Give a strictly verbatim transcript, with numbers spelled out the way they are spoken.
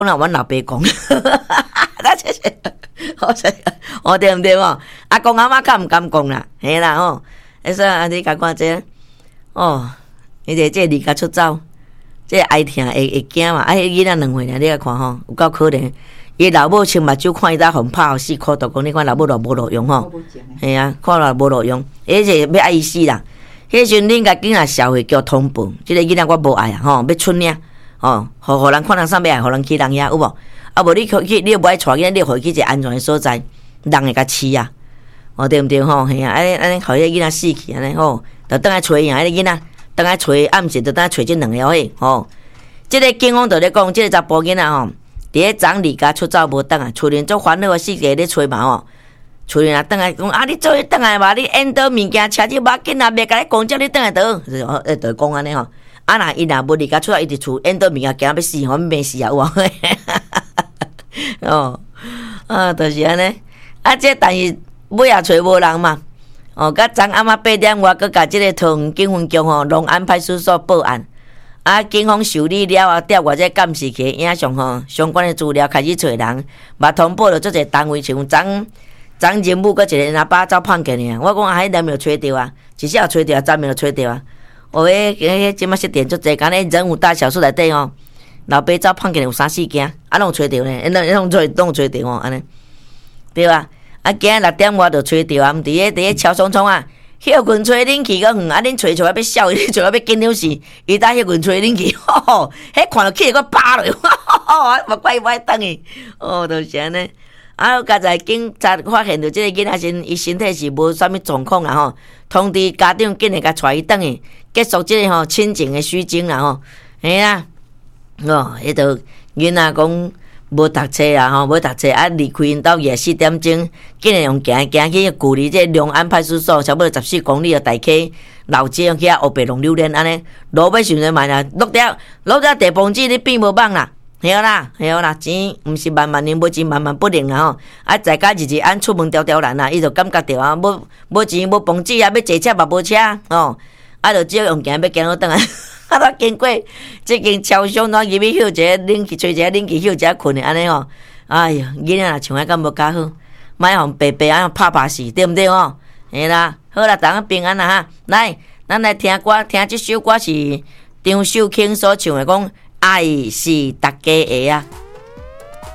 那阮老爸讲，那这是我说，我对毋对哦？阿公阿妈敢毋敢讲啦？嘿啦吼，迄说啊，你甲看这哦，你这这离家出走，这爱听会会惊嘛？啊，迄囡仔两岁尔，你甲看吼，有够可怜。伊老母穿目睭看伊搭互拍死苦毒讲，你看老母都无路用吼。嘿啊，看了无路用，而且要爱伊死啦。迄时阵恁甲囡仔社会叫通报，即、這个囡仔我无爱啊，吼，要出领。哦，互互人看人啥物啊，互人去人遐有无？啊无你去，你无爱带囡仔，你互伊去一个安全的所在，人会甲饲啊，哦对毋对吼？嘿啊，安尼安尼，互迄个囡仔死去安尼吼，着倒来找伊啊，迄个囡仔倒来找，暗时着倒来找即两个嘿吼。即、這个警方着咧讲，即、這个查甫囡仔吼，伫咧昨离家出走无倒来，厝里做烦恼个四个咧找嘛吼。厝里若倒来讲啊，你做倒来嘛？你演倒物件，车子无要紧啊，袂甲你讲，叫你倒来倒，呃，着讲安尼吼。啊！若伊若无离家出来，伊伫厝演倒物件，惊要死，吼，免死啊！有无？哦，啊，就是安尼。啊，这但是尾也找无人嘛。哦，甲昨暗仔八点外，佮甲即个桃园警分局吼，龙安派出所报案。啊，警方受理了后，调阅这监视器影像吼，相关的资料开始找人，嘛通报了做者单位，像昨昨任务，佮一个阿爸走判见尔。我讲啊，迄两秒找着啊，一下找着，昨秒找着啊。哦，迄迄即马失电足济，敢咧人物大小说内底哦，老爸走碰见有三四件，啊，拢找着咧，拢拢做拢找着哦，安尼对吧？啊，今日六点外就找着啊，毋伫咧伫咧超匆匆啊，休困吹冷气个远，啊，恁吹出来要笑，恁吹来要紧张死，伊搭休困吹冷气，吼吼，迄看到气个扒落，吼吼，莫怪伊无爱等伊，哦，就是安尼。啊，刚才警察发现到即个囡仔身，伊身体是无啥物状况啦吼，通知家长紧来甲带伊转去，结束即个吼亲情的虚惊啦吼，嘿啦，哦，迄个囡仔讲无读册啦吼，无读册啊，离开因兜夜四点钟，紧来用行行去距离即龙安派出所差不多十四公里的大溪老街去啊，黑白龙榴莲安尼，路尾想着慢啊，落掉落掉地磅子你变无放啦。嘿啦，嘿啦，钱毋是万万年，无钱万万不灵啦吼！啊，在家日日按出门条条难啊，伊就感觉着啊，无无钱无房子啊，要坐车嘛无车哦，啊，就只有用行要行到倒来，啊，咱经过即间超商，咱入去休一下冷气，吹一下冷气，休一下困的安尼吼。哎呀，囡仔若像遐敢无介好，莫互白白安拍拍死，对毋对吼？嘿啦，好啦，大家平安啦哈！来，咱来听歌，听即首歌是张秀卿所唱的，讲。爱是大家的啊。